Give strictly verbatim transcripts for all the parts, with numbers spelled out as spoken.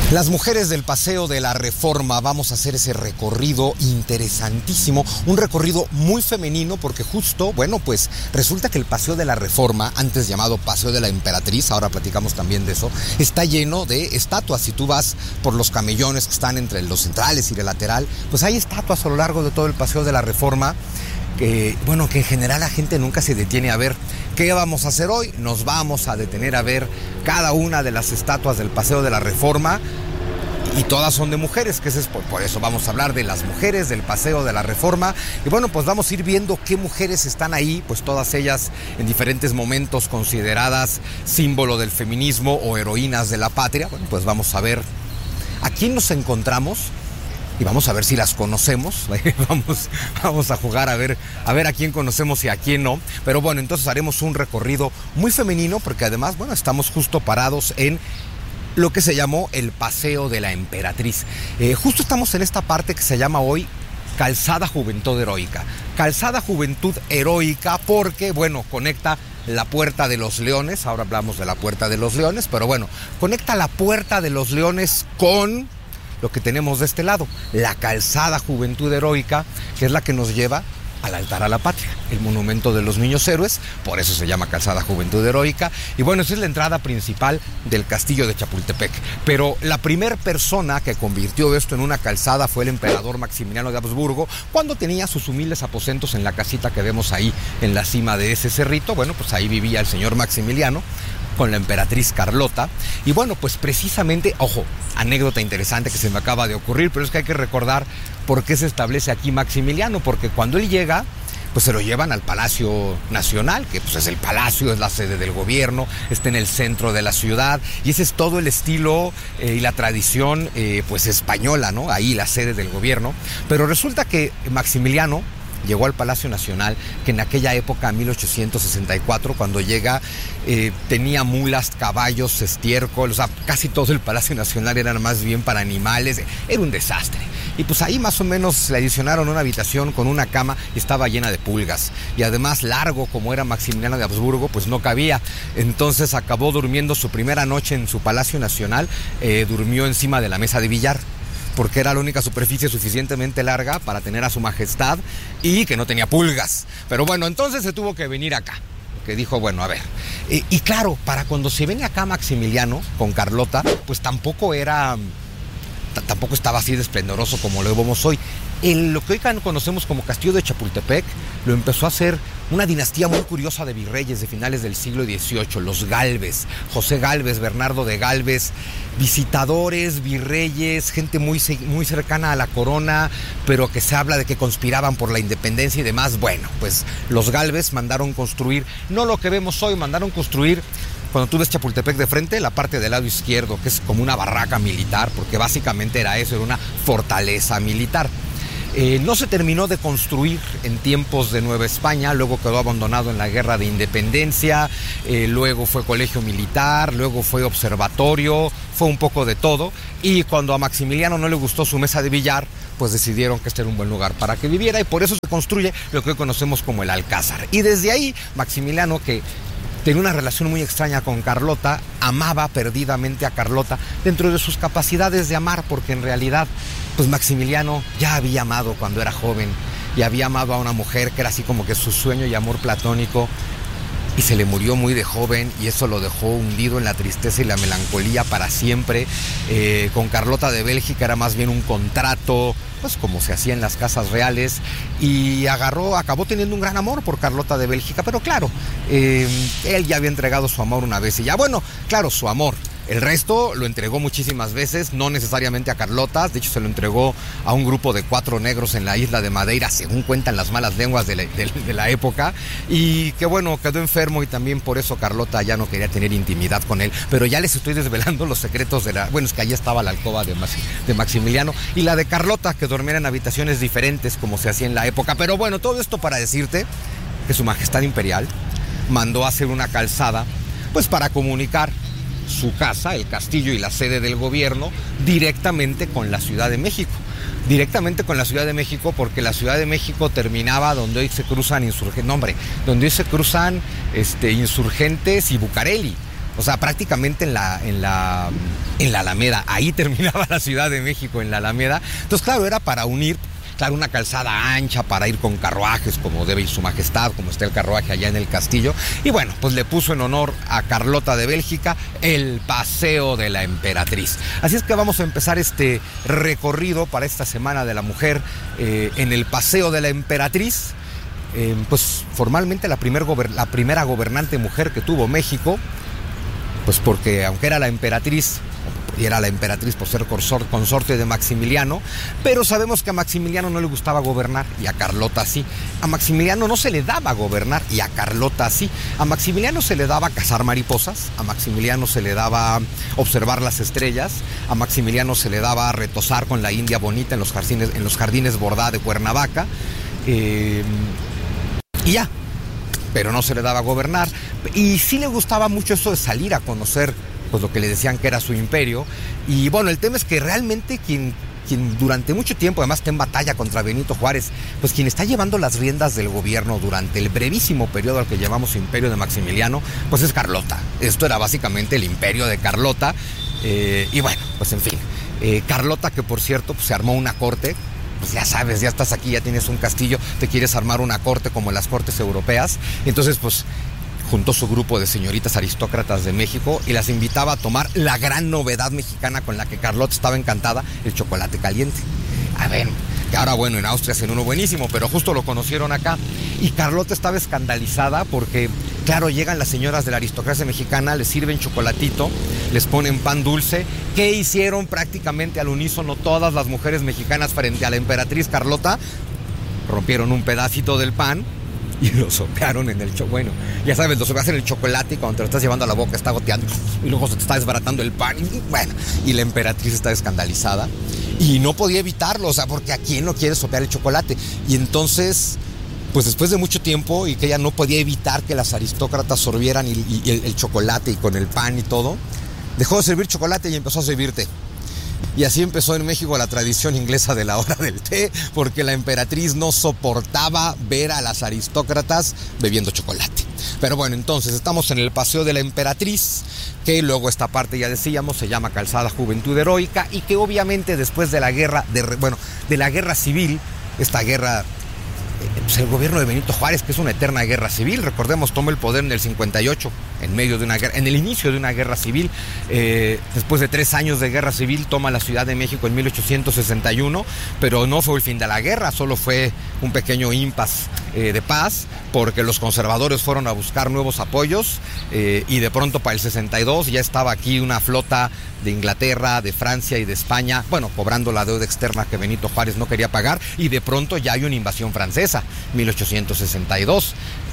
Las mujeres del Paseo de la Reforma, vamos a hacer ese recorrido interesantísimo, un recorrido muy femenino porque justo, bueno, pues resulta que el Paseo de la Reforma, antes llamado Paseo de la Emperatriz, ahora platicamos también de eso, está lleno de estatuas. Si tú vas por los camellones que están entre los centrales y el lateral, pues hay estatuas a lo largo de todo el Paseo de la Reforma. Que, bueno, que en general la gente nunca se detiene a ver. ¿Qué vamos a hacer hoy? Nos vamos a detener a ver cada una de las estatuas del Paseo de la Reforma y todas son de mujeres, que es por, por eso vamos a hablar de las mujeres del Paseo de la Reforma. Y bueno, pues vamos a ir viendo qué mujeres están ahí, pues todas ellas en diferentes momentos consideradas símbolo del feminismo o heroínas de la patria. Bueno, pues vamos a ver a quién nos encontramos. Y vamos a ver si las conocemos, vamos, vamos a jugar a ver, a ver a quién conocemos y a quién no. Pero bueno, entonces haremos un recorrido muy femenino porque además, bueno, estamos justo parados en lo que se llamó el Paseo de la Emperatriz. Eh, justo estamos en esta parte que se llama hoy Calzada Juventud Heroica. Calzada Juventud Heroica porque, bueno, conecta la Puerta de los Leones, ahora hablamos de la Puerta de los Leones, pero bueno, conecta la Puerta de los Leones con lo que tenemos de este lado, la Calzada Juventud Heroica, que es la que nos lleva al altar a la patria, el monumento de los niños héroes, por eso se llama Calzada Juventud Heroica. Y bueno, esa es la entrada principal del castillo de Chapultepec. Pero la primera persona que convirtió esto en una calzada fue el emperador Maximiliano de Habsburgo, cuando tenía sus humildes aposentos en la casita que vemos ahí en la cima de ese cerrito. Bueno, pues ahí vivía el señor Maximiliano con la emperatriz Carlota. Y bueno, pues precisamente, ojo, anécdota interesante que se me acaba de ocurrir, pero es que hay que recordar por qué se establece aquí Maximiliano, porque cuando él llega, pues se lo llevan al Palacio Nacional, que pues es el palacio, es la sede del gobierno, está en el centro de la ciudad, y ese es todo el estilo eh, y la tradición eh, pues española, ¿no? Ahí la sede del gobierno. Pero resulta que Maximiliano llegó al Palacio Nacional, que en aquella época, mil ochocientos sesenta y cuatro, cuando llega, eh, tenía mulas, caballos, estiércol, o sea, casi todo el Palacio Nacional era más bien para animales, era un desastre. Y pues ahí más o menos le adicionaron una habitación con una cama y estaba llena de pulgas. Y además, largo como era Maximiliano de Habsburgo, pues no cabía. Entonces acabó durmiendo su primera noche en su Palacio Nacional, eh, durmió encima de la mesa de billar, porque era la única superficie suficientemente larga para tener a su majestad y que no tenía pulgas. Pero bueno, entonces se tuvo que venir acá, que dijo, bueno, a ver. Y, y claro, para cuando se viene acá Maximiliano con Carlota, pues tampoco era, t- tampoco estaba así de esplendoroso como lo vemos hoy. El, lo que hoy conocemos como Castillo de Chapultepec lo empezó a hacer una dinastía muy curiosa de virreyes de finales del siglo dieciocho, los Gálvez, José Gálvez, Bernardo de Gálvez, visitadores, virreyes, gente muy, muy cercana a la corona, pero que se habla de que conspiraban por la independencia y demás. Bueno, pues los Gálvez mandaron construir, no lo que vemos hoy, mandaron construir, cuando tú ves Chapultepec de frente, la parte del lado izquierdo, que es como una barraca militar, porque básicamente era eso, era una fortaleza militar. Eh, no se terminó de construir en tiempos de Nueva España, luego quedó abandonado en la Guerra de Independencia, eh, luego fue colegio militar, luego fue observatorio, fue un poco de todo. Y cuando a Maximiliano no le gustó su mesa de billar, pues decidieron que este era un buen lugar para que viviera y por eso se construye lo que hoy conocemos como el Alcázar. Y desde ahí, Maximiliano, que tenía una relación muy extraña con Carlota, amaba perdidamente a Carlota dentro de sus capacidades de amar, porque en realidad, pues Maximiliano ya había amado cuando era joven y había amado a una mujer que era así como que su sueño y amor platónico, y se le murió muy de joven y eso lo dejó hundido en la tristeza y la melancolía para siempre. Eh, con Carlota de Bélgica era más bien un contrato, pues como se hacía en las casas reales, y agarró, acabó teniendo un gran amor por Carlota de Bélgica, pero claro, eh, él ya había entregado su amor una vez y ya, bueno, claro, su amor. El resto lo entregó muchísimas veces, no necesariamente a Carlota, de hecho se lo entregó a un grupo de cuatro negros en la isla de Madeira, según cuentan las malas lenguas de la, de, de la época, y que bueno, quedó enfermo y también por eso Carlota ya no quería tener intimidad con él, pero ya les estoy desvelando los secretos de la, bueno, es que allí estaba la alcoba de, de Maximiliano y la de Carlota, que dormían en habitaciones diferentes como se hacía en la época. Pero bueno, todo esto para decirte que su majestad imperial mandó a hacer una calzada, pues para comunicar su casa, el castillo y la sede del gobierno directamente con la Ciudad de México. Directamente con la Ciudad de México, porque la Ciudad de México terminaba donde hoy se cruzan insurgentes, no, hombre, donde hoy se cruzan este, Insurgentes y Bucareli. O sea, prácticamente en la, en la, en la Alameda. Ahí terminaba la Ciudad de México, en la Alameda. Entonces, claro, era para unir, claro, una calzada ancha para ir con carruajes, como debe ir su majestad, como está el carruaje allá en el castillo. Y bueno, pues le puso en honor a Carlota de Bélgica el Paseo de la Emperatriz. Así es que vamos a empezar este recorrido para esta Semana de la Mujer eh, en el Paseo de la Emperatriz. Eh, pues formalmente la, primer gober- la primera gobernante mujer que tuvo México, pues porque aunque era la emperatriz, y era la emperatriz por ser consor- consorte de Maximiliano, pero sabemos que a Maximiliano no le gustaba gobernar y a Carlota sí. A Maximiliano no se le daba gobernar y a Carlota sí. A Maximiliano se le daba cazar mariposas, a Maximiliano se le daba observar las estrellas, a Maximiliano se le daba retosar con la India bonita en los jardines, en los jardines Bordá de Cuernavaca, eh, y ya. Pero no se le daba gobernar, y sí le gustaba mucho eso de salir a conocer pues lo que le decían que era su imperio. Y bueno, el tema es que realmente quien, quien durante mucho tiempo además está en batalla contra Benito Juárez, pues quien está llevando las riendas del gobierno durante el brevísimo periodo al que llamamos imperio de Maximiliano, pues es Carlota. Esto era básicamente el imperio de Carlota, eh, y bueno, pues en fin, eh, Carlota, que por cierto pues se armó una corte. Pues ya sabes, ya estás aquí, ya tienes un castillo, te quieres armar una corte como las cortes europeas. Entonces, pues, juntó su grupo de señoritas aristócratas de México y las invitaba a tomar la gran novedad mexicana con la que Carlota estaba encantada, el chocolate caliente. A ver, que ahora bueno, en Austria hacen uno buenísimo, pero justo lo conocieron acá. Y Carlota estaba escandalizada porque, claro, llegan las señoras de la aristocracia mexicana, les sirven chocolatito, les ponen pan dulce. ¿Qué hicieron prácticamente al unísono todas las mujeres mexicanas frente a la emperatriz Carlota? Rompieron un pedacito del pan y lo sopearon en el chocolate. Bueno, ya sabes, lo sopeas en el chocolate y cuando te lo estás llevando a la boca está goteando y luego se te está desbaratando el pan. Y bueno, y la emperatriz está escandalizada y no podía evitarlo, o sea, porque ¿a quién no quiere sopear el chocolate? Y entonces, pues después de mucho tiempo y que ella no podía evitar que las aristócratas sorbieran y, y, y el, el chocolate y con el pan y todo, dejó de servir chocolate y empezó a servir té. Y así empezó en México la tradición inglesa de la hora del té, porque la emperatriz no soportaba ver a las aristócratas bebiendo chocolate. Pero bueno, entonces estamos en el Paseo de la Emperatriz, que luego esta parte ya decíamos se llama Calzada Juventud Heroica, y que obviamente después de la guerra, de, bueno, de la guerra civil, esta guerra, pues el gobierno de Benito Juárez, que es una eterna guerra civil, recordemos, toma el poder en el cincuenta y ocho, en medio de una guerra, en el inicio de una guerra civil. Eh, después de tres años de guerra civil toma la Ciudad de México en mil ochocientos sesenta y uno, pero no fue el fin de la guerra, solo fue un pequeño impasse eh, de paz, porque los conservadores fueron a buscar nuevos apoyos, eh, y de pronto para el sesenta y dos ya estaba aquí una flota de Inglaterra, de Francia y de España, bueno, cobrando la deuda externa que Benito Juárez no quería pagar, y de pronto ya hay una invasión francesa, mil ochocientos sesenta y dos,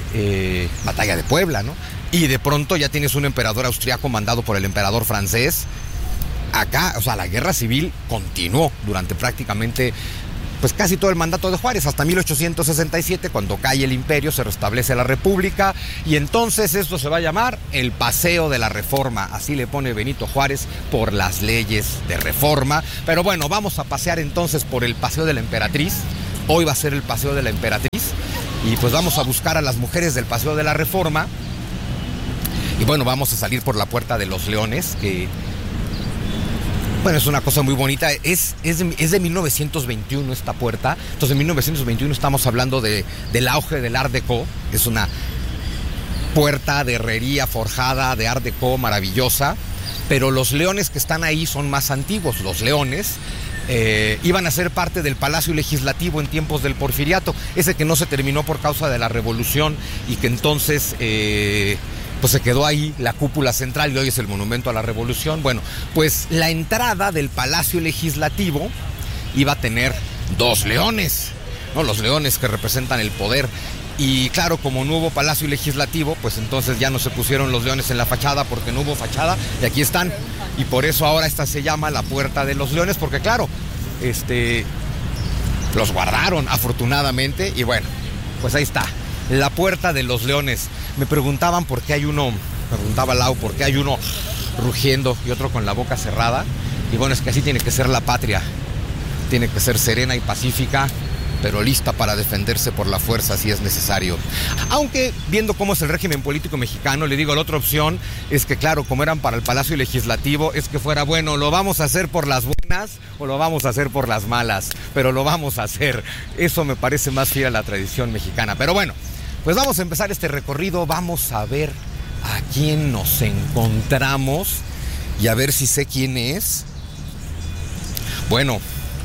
eh, batalla de Puebla, ¿no? Y de pronto ya tienes un emperador austriaco mandado por el emperador francés. Acá, o sea, la guerra civil continuó durante prácticamente, pues casi todo el mandato de Juárez, hasta mil ochocientos sesenta y siete, cuando cae el imperio, se restablece la república, y entonces esto se va a llamar el Paseo de la Reforma, así le pone Benito Juárez por las leyes de reforma. Pero bueno, vamos a pasear entonces por el Paseo de la Emperatriz. Hoy va a ser el Paseo de la Emperatriz, y pues vamos a buscar a las mujeres del Paseo de la Reforma. Y bueno, vamos a salir por la Puerta de los Leones, que, bueno, es una cosa muy bonita. Es, es, de, es de mil novecientos veintiuno esta puerta. Entonces, en mil novecientos veintiuno estamos hablando de, del auge del Art Deco. Es una puerta de herrería forjada de Art Deco maravillosa. Pero los leones que están ahí son más antiguos. Los leones eh, iban a ser parte del Palacio Legislativo en tiempos del Porfiriato. Ese que no se terminó por causa de la Revolución y que entonces... Eh, pues se quedó ahí la cúpula central y hoy es el Monumento a la Revolución. Bueno, pues la entrada del Palacio Legislativo iba a tener dos leones, ¿no? Los leones que representan el poder. Y claro, como no hubo Palacio Legislativo, pues entonces ya no se pusieron los leones en la fachada porque no hubo fachada, y aquí están. Y por eso ahora esta se llama la Puerta de los Leones, porque claro, este, los guardaron afortunadamente, y bueno, pues ahí está, la Puerta de los Leones. Me preguntaban por qué hay uno, me preguntaba Lau, por qué hay uno rugiendo y otro con la boca cerrada. Y bueno, es que así tiene que ser la patria. Tiene que ser serena y pacífica, pero lista para defenderse por la fuerza si es necesario. Aunque, viendo cómo es el régimen político mexicano, le digo, la otra opción es que, claro, como eran para el Palacio Legislativo, es que fuera, bueno, lo vamos a hacer por las buenas o lo vamos a hacer por las malas, pero lo vamos a hacer. Eso me parece más fiel a la tradición mexicana. Pero bueno, pues vamos a empezar este recorrido, vamos a ver a quién nos encontramos y a ver si sé quién es. Bueno,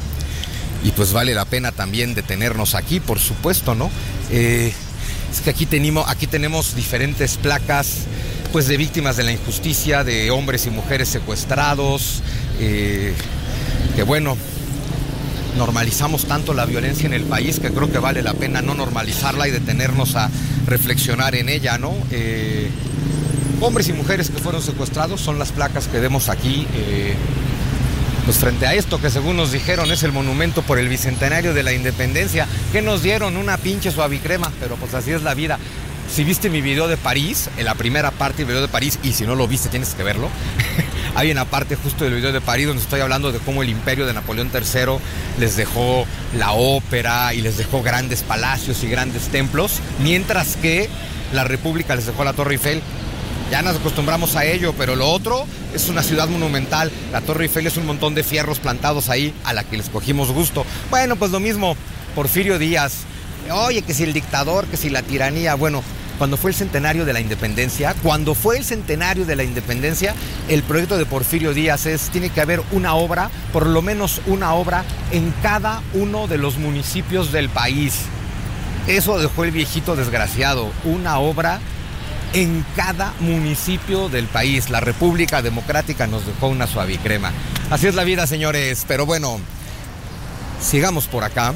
y pues vale la pena también detenernos aquí, por supuesto, ¿no? Eh, es que aquí tenemos, aquí tenemos diferentes placas, pues, de víctimas de la injusticia, de hombres y mujeres secuestrados, eh, que bueno, normalizamos tanto la violencia en el país que creo que vale la pena no normalizarla y detenernos a reflexionar en ella, ¿no? Eh, hombres y mujeres que fueron secuestrados son las placas que vemos aquí, eh, pues frente a esto que según nos dijeron es el monumento por el bicentenario de la independencia. ¿Qué nos dieron? Una pinche suavicrema, pero pues así es la vida. Si viste mi video de París, en la primera parte del video de París, y si no lo viste tienes que verlo, hay una parte justo del video de París donde estoy hablando de cómo el imperio de Napoleón tercero les dejó la ópera y les dejó grandes palacios y grandes templos, mientras que la República les dejó la Torre Eiffel. Ya nos acostumbramos a ello, pero lo otro es una ciudad monumental. La Torre Eiffel es un montón de fierros plantados ahí a la que les cogimos gusto. Bueno, pues lo mismo, Porfirio Díaz. Oye, que si el dictador, que si la tiranía. Bueno, cuando fue el centenario de la independencia, cuando fue el centenario de la independencia, el proyecto de Porfirio Díaz es, tiene que haber una obra, por lo menos una obra, en cada uno de los municipios del país. Eso dejó el viejito desgraciado, una obra en cada municipio del país. La República Democrática nos dejó una suavicrema. Así es la vida, señores. Pero bueno, sigamos por acá.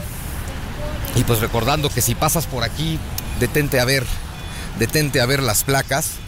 Y pues recordando que si pasas por aquí, detente a ver, detente a ver las placas.